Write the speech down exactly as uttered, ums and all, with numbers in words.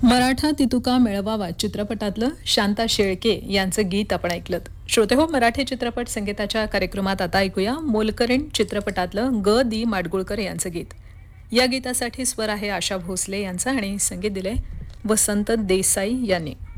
मराठा तितुका मिळवावा चित्रपटातलं शांता शेळके यांचं गीत आपण ऐकलं. श्रोते हो, मराठी चित्रपट संगीताच्या कार्यक्रमात आता ऐकूया मोलकरीण चित्रपटातलं ग दी माडगुळकर यांचं गीत. या गीतासाठी स्वर आहे आशा भोसले यांचा आणि संगीत दिले वसंत देसाई यांनी.